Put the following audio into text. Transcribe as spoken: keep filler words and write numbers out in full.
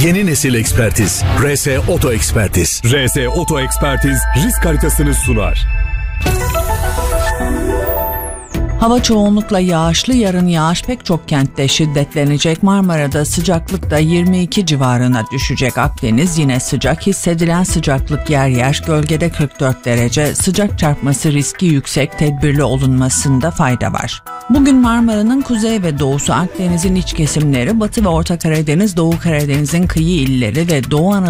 Yeni nesil ekspertiz. R S Oto Ekspertiz. R S Oto Ekspertiz risk haritasını sunar. Hava çoğunlukla yağışlı, yarın yağış pek çok kentte şiddetlenecek. Marmara'da sıcaklık da yirmi iki civarına düşecek. Akdeniz yine sıcak, hissedilen sıcaklık yer yer, gölgede kırk dört derece. Sıcak çarpması riski yüksek, tedbirli olunmasında fayda var. Bugün Marmara'nın kuzey ve doğusu, Akdeniz'in iç kesimleri, Batı ve Orta Karadeniz, Doğu Karadeniz'in kıyı illeri ve Doğu Anadolu